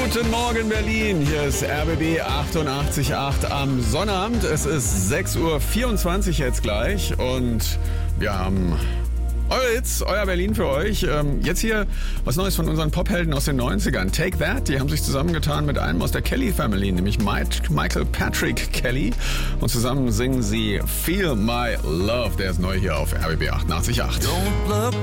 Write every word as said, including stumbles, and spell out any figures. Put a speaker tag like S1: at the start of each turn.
S1: Guten Morgen Berlin, hier ist R B B achtundachtzig Komma acht am Sonnabend. Es ist sechs Uhr vierundzwanzig jetzt gleich und wir haben eure Hits, euer Berlin für euch. Ähm, jetzt hier was Neues von unseren Pophelden aus den neunzigern. Take That, die haben sich zusammengetan mit einem aus der Kelly Family, nämlich Mike, Michael Patrick Kelly. Und zusammen singen sie Feel My Love. Der ist neu hier auf R B B achtundachtzig Komma acht.